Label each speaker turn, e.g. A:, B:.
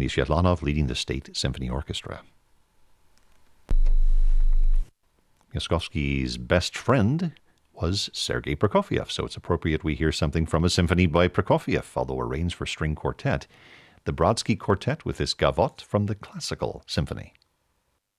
A: Evgeny Svetlanov leading the State Symphony Orchestra. Miaskovsky's best friend was Sergei Prokofiev, so it's appropriate we hear something from a symphony by Prokofiev, although arranged for string quartet. The Brodsky Quartet with this Gavotte from the Classical Symphony.